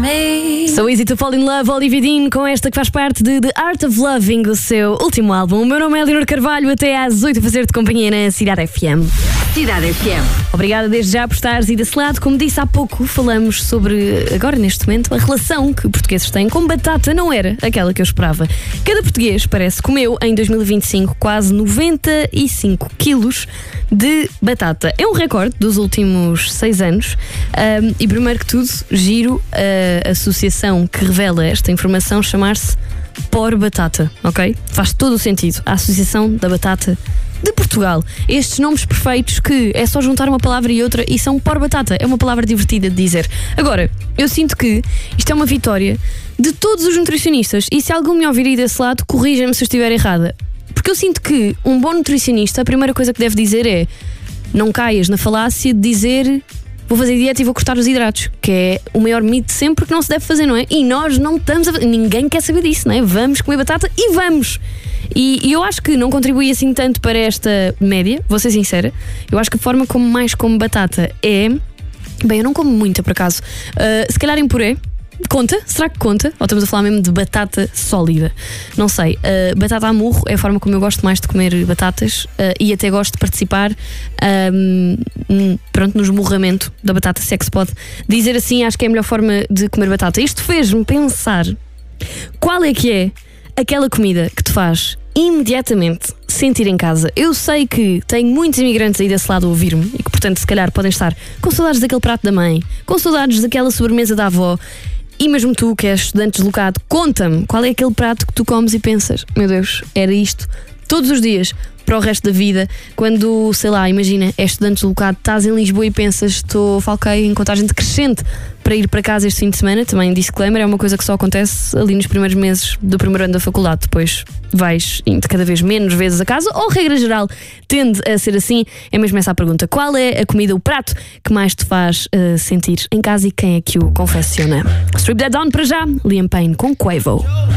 me. So Easy to Fall in Love, Olivia Dean, com esta que faz parte de The Art of Loving, o seu último álbum. O meu nome é Leonor Carvalho, até às 8 a fazer-te companhia na Cidade FM. Cidade FM. Obrigada desde já por estares aí desse lado. Como disse há pouco, falamos sobre, agora neste momento, a relação que portugueses têm com batata. Não era aquela que eu esperava. Cada português, parece, comeu em 2025 quase 95 quilos de batata. É um recorde dos últimos 6 anos. E primeiro que tudo, giro a associação que revela esta informação chamar-se Por Batata, ok? Faz todo o sentido. A Associação da Batata de Portugal. Estes nomes perfeitos que é só juntar uma palavra e outra e são Por Batata. É uma palavra divertida de dizer. Agora, eu sinto que isto é uma vitória de todos os nutricionistas e se algum me ouvir aí desse lado, corrija-me se eu estiver errada. Porque eu sinto que um bom nutricionista, a primeira coisa que deve dizer é: não caias na falácia de dizer vou fazer dieta e vou cortar os hidratos, que é o maior mito de sempre que não se deve fazer, não é? E nós não estamos a fazer, ninguém quer saber disso, não é? Vamos comer batata e vamos! E eu acho que não contribui assim tanto para esta média, vou ser sincera. Eu acho que a forma como mais como batata é... Bem, eu não como muita, por acaso. Se calhar em puré. Conta? Será que conta? Ou estamos a falar mesmo de batata sólida? Não sei. Batata a murro é a forma como eu gosto mais de comer batatas e até gosto de participar no esmurramento da batata, se é que se pode dizer assim. Acho que é a melhor forma de comer batata. Isto fez-me pensar qual é que é aquela comida que te faz imediatamente sentir em casa. Eu sei que tenho muitos imigrantes aí desse lado a ouvir-me e que, portanto, se calhar podem estar com saudades daquele prato da mãe, com saudades daquela sobremesa da avó. E mesmo tu, que és estudante deslocado, conta-me qual é aquele prato que tu comes e pensas: meu Deus, era isto todos os dias para o resto da vida. Quando, sei lá, imagina, és estudante deslocado, estás em Lisboa e pensas: falquei em contagem decrescente para ir para casa este fim de semana. Também disclaimer, é uma coisa que só acontece ali nos primeiros meses do primeiro ano da faculdade. Depois vais indo cada vez menos vezes a casa, ou regra geral tende a ser assim. É mesmo essa a pergunta: qual é a comida, o prato que mais te faz sentir em casa e quem é que o confecciona? Strip That Down para já, Liam Payne com Quavo.